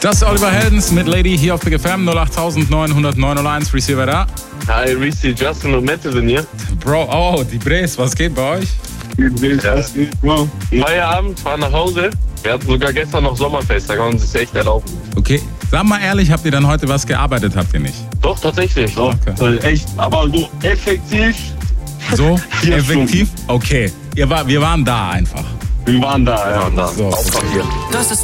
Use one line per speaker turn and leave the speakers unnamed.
Das ist Oliver Heldens mit Lady hier auf Big FM 08901. Receiver da.
Hi, Reese, Justin und Mette sind hier.
Bro, oh, die Bres, was geht bei euch?
Was geht, Bro? Feierabend, fahren nach Hause. Wir hatten sogar gestern noch Sommerfest, da kann man sich echt erlauben.
Okay, sag mal ehrlich, habt ihr dann heute was gearbeitet, habt ihr nicht?
Doch, tatsächlich.
Okay.
Echt, aber so effektiv.
So,
Vier
effektiv? Okay, wir waren da einfach.
Wir waren da, ja.
Ja, da.
So.
Auf Papier.
Das ist